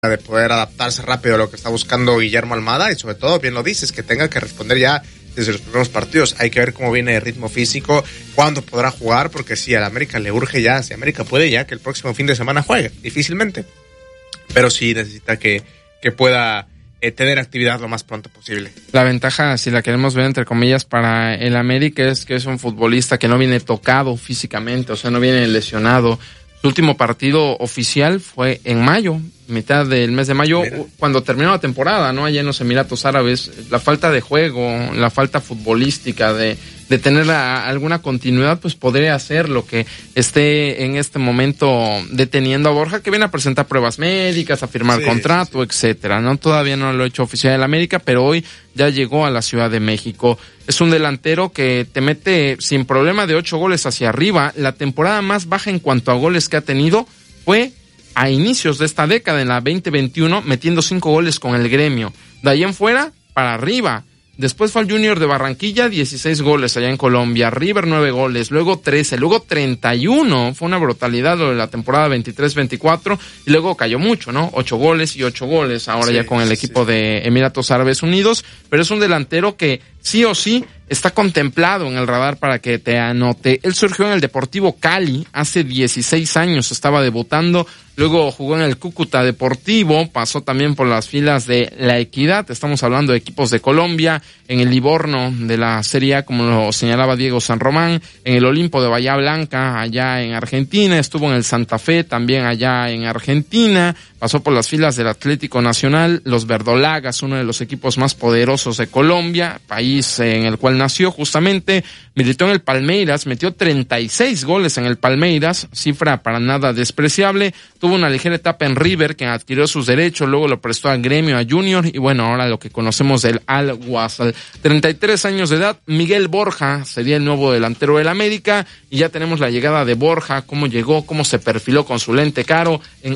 de poder adaptarse rápido a lo que está buscando Guillermo Almada y sobre todo, bien lo dices, que tenga que responder ya desde los primeros partidos. Hay que ver cómo viene el ritmo físico, cuándo podrá jugar, porque si al América le urge ya, si América puede ya que el próximo fin de semana juegue, difícilmente, pero sí necesita que pueda tener actividad lo más pronto posible. La ventaja, si la queremos ver entre comillas para el América, es que es un futbolista que no viene tocado físicamente, o sea, no viene lesionado. Su último partido oficial fue en mayo, mitad del mes de mayo. Mira, cuando terminó la temporada, ¿no? Allá en los Emiratos Árabes, la falta de juego, la falta futbolística de tener alguna continuidad, pues podría hacer lo que esté en este momento deteniendo a Borja, que viene a presentar pruebas médicas, a firmar contrato, etcétera, ¿no? Todavía no lo ha hecho oficial en América, pero hoy ya llegó a la Ciudad de México. Es un delantero que te mete sin problema de 8 goles hacia arriba. La temporada más baja en cuanto a goles que ha tenido fue a inicios de esta década, en la 2021, metiendo 5 goles con el Gremio. De ahí en fuera, para arriba. Después fue al Junior de Barranquilla, 16 goles allá en Colombia. River, 9 goles, luego 13, luego 31. Fue una brutalidad lo de la temporada 23-24. Y luego cayó mucho, ¿no? 8 goles y 8 goles. Ahora ya con el equipo de Emiratos Árabes Unidos. Pero es un delantero que sí o sí está contemplado en el radar para que te anote. Él surgió en el Deportivo Cali hace 16 años, estaba debutando, luego jugó en el Cúcuta Deportivo, pasó también por las filas de La Equidad, estamos hablando de equipos de Colombia, en el Livorno de la Serie A, como lo señalaba Diego San Román, en el Olimpo de Bahía Blanca, allá en Argentina, estuvo en el Santa Fe, también allá en Argentina, pasó por las filas del Atlético Nacional, los Verdolagas, uno de los equipos más poderosos de Colombia, país en el cual nació justamente, militó en el Palmeiras, metió 36 goles en el Palmeiras, cifra para nada despreciable, tuvo una ligera etapa en River, que adquirió sus derechos, luego lo prestó al Gremio, a Junior, y bueno, ahora lo que conocemos del Al-Wassal. 33 años de edad, Miguel Borja sería el nuevo delantero del América, y ya tenemos la llegada de Borja, cómo llegó, cómo se perfiló con su lente caro en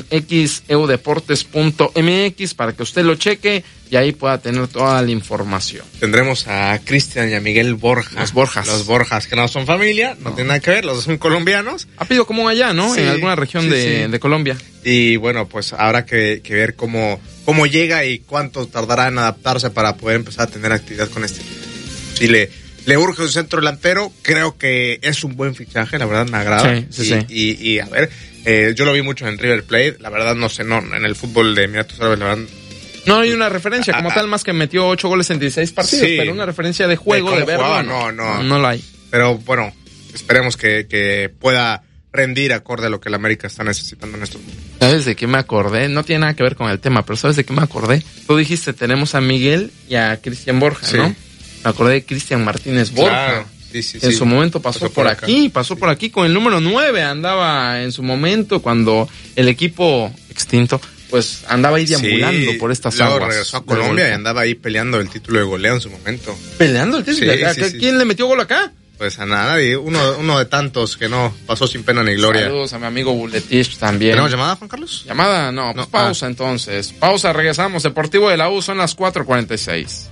xeudeportes.mx para que usted lo cheque y ahí pueda tener toda la información. Tendremos a Cristian y a Miguel Borja. Los Borjas, que no son familia, no tienen nada que ver, los dos son colombianos. Ha pedido como allá, ¿no? Sí, en alguna región de Colombia. Y bueno, pues habrá que ver cómo llega y cuánto tardará en adaptarse para poder empezar a tener actividad con este equipo. Si le urge un centro delantero, creo que es un buen fichaje, la verdad me agrada. Sí. Y a ver, yo lo vi mucho en River Plate, la verdad no sé, en el fútbol de Emiratos Árabes, la verdad. No hay una referencia como tal, más que metió 8 goles en 16 partidos, pero una referencia de juego, de verlo, no la hay. Pero bueno, esperemos que pueda rendir acorde a lo que el América está necesitando en estos momentos. ¿Sabes de qué me acordé? No tiene nada que ver con el tema, pero ¿sabes de qué me acordé? Tú dijiste, tenemos a Miguel y a Cristian Borja, ¿no? Me acordé de Cristian Martínez Borja. Claro. Sí. En su momento pasó por aquí con el número 9, andaba en su momento cuando el equipo extinto pues andaba ahí deambulando por estas aguas. Regresó a Colombia y andaba ahí peleando el título de goleo en su momento. ¿Peleando el título? ¿Quién le metió gol acá? Pues a nadie, uno de tantos que no pasó sin pena ni gloria. Saludos a mi amigo Buletich también. ¿Tenemos llamada, Juan Carlos? ¿Llamada? No, pues pausa entonces. Pausa, regresamos. Deportivo de la U, son las 4:46.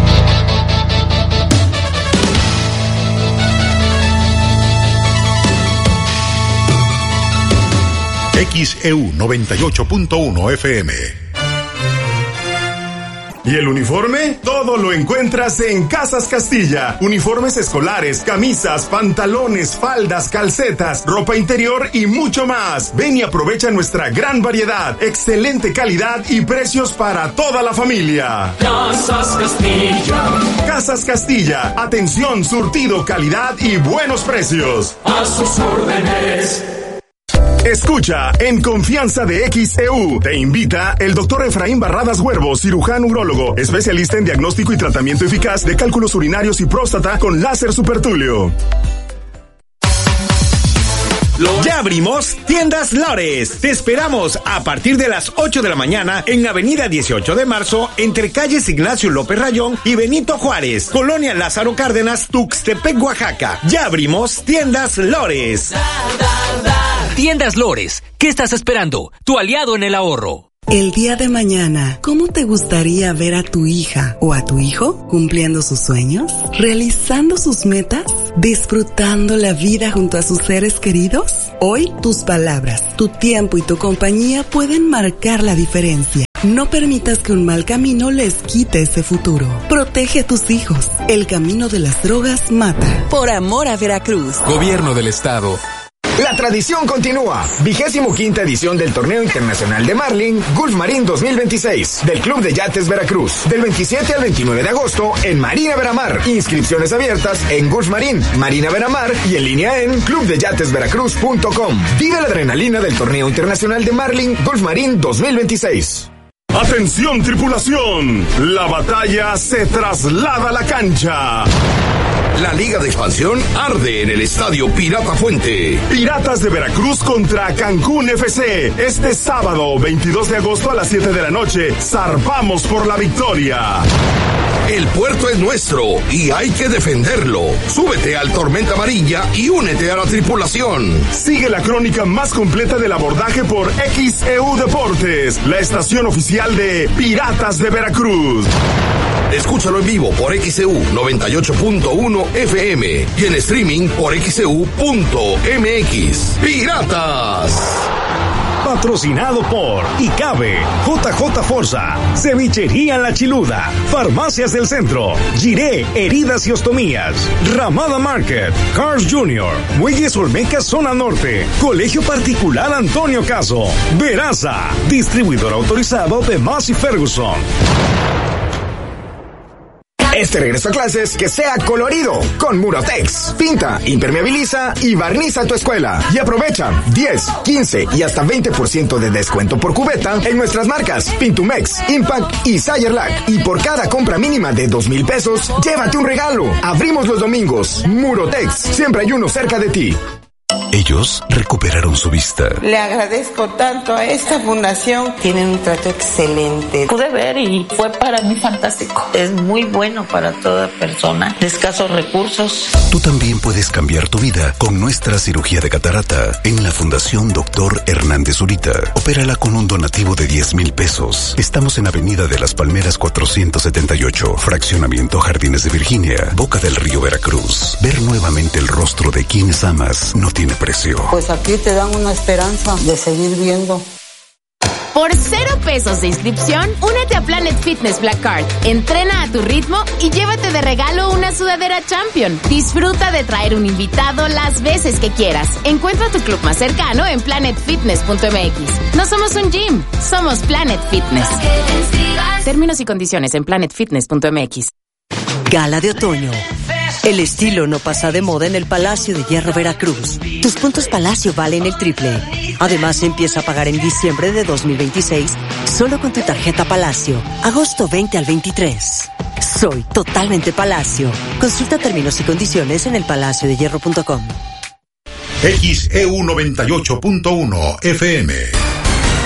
XEU 98.1 FM. ¿Y el uniforme? Todo lo encuentras en Casas Castilla. Uniformes escolares, camisas, pantalones, faldas, calcetas, ropa interior y mucho más. Ven y aprovecha nuestra gran variedad, excelente calidad y precios para toda la familia. Casas Castilla. Casas Castilla. Atención, surtido, calidad y buenos precios. A sus órdenes. Escucha en Confianza de XEU. Te invita el doctor Efraín Barradas Huervo, cirujano urólogo, especialista en diagnóstico y tratamiento eficaz de cálculos urinarios y próstata con láser supertulio. Ya abrimos Tiendas Lores. Te esperamos a partir de las 8 de la mañana en Avenida 18 de Marzo, entre calles Ignacio López Rayón y Benito Juárez, Colonia Lázaro Cárdenas, Tuxtepec, Oaxaca. Ya abrimos Tiendas Lores. Tiendas Lores, ¿qué estás esperando? Tu aliado en el ahorro. El día de mañana, ¿cómo te gustaría ver a tu hija o a tu hijo cumpliendo sus sueños, realizando sus metas, disfrutando la vida junto a sus seres queridos? Hoy, tus palabras, tu tiempo y tu compañía pueden marcar la diferencia. No permitas que un mal camino les quite ese futuro. Protege a tus hijos. El camino de las drogas mata. Por amor a Veracruz. Gobierno del Estado. La tradición continúa. 25ª edición del Torneo Internacional de Marlin Gulf Marine 2026 del Club de Yates Veracruz. Del 27 al 29 de agosto en Marina Veramar. Inscripciones abiertas en Gulf Marine, Marina Veramar y en línea en clubdeyatesveracruz.com. Vive la adrenalina del Torneo Internacional de Marlin Gulf Marine 2026. ¡Atención, tripulación! La batalla se traslada a la cancha. La Liga de Expansión arde en el Estadio Pirata Fuente. Piratas de Veracruz contra Cancún FC. Este sábado, 22 de agosto a las 7 de la noche. Zarpamos por la victoria. El puerto es nuestro y hay que defenderlo. Súbete al Tormenta Amarilla y únete a la tripulación. Sigue la crónica más completa del abordaje por XEU Deportes, la estación oficial de Piratas de Veracruz. Escúchalo en vivo por XEU 98.1 FM y en streaming por XEU.mx. ¡Piratas! Patrocinado por ICABE, JJ Forza, Cevichería La Chiluda, Farmacias del Centro, Giré, Heridas y Ostomías, Ramada Market, Cars Jr., Muelles Olmeca Zona Norte, Colegio Particular Antonio Caso, Veraza, distribuidor autorizado de Massey Ferguson. Este regreso a clases que sea colorido con Murotex. Pinta, impermeabiliza y barniza tu escuela. Y aprovecha 10, 15 y hasta 20% de descuento por cubeta en nuestras marcas Pintumex, Impact y Sayerlac. Y por cada compra mínima de 2,000 pesos, llévate un regalo. Abrimos los domingos. Murotex, siempre hay uno cerca de ti. Ellos recuperaron su vista. Le agradezco tanto a esta fundación. Tienen un trato excelente. Pude ver y fue para mí fantástico. Es muy bueno para toda persona de escasos recursos. Tú también puedes cambiar tu vida con nuestra cirugía de catarata en la Fundación Dr. Hernández Zurita. Opérala con un donativo de 10,000 pesos. Estamos en Avenida de las Palmeras 478, Fraccionamiento Jardines de Virginia, Boca del Río, Veracruz. Ver nuevamente el rostro de quienes amas no tiene precio. Pues aquí te dan una esperanza de seguir viendo. Por 0 pesos de inscripción, únete a Planet Fitness Black Card. Entrena a tu ritmo y llévate de regalo una sudadera Champion. Disfruta de traer un invitado las veces que quieras. Encuentra tu club más cercano en planetfitness.mx. No somos un gym, somos Planet Fitness. Términos y condiciones en planetfitness.mx. Gala de otoño. El estilo no pasa de moda en el Palacio de Hierro Veracruz. Tus puntos Palacio valen el triple. Además, empieza a pagar en diciembre de 2026 solo con tu tarjeta Palacio. Agosto 20 al 23. Soy totalmente Palacio. Consulta términos y condiciones en elpalaciodehierro.com. XEU 98.1 FM.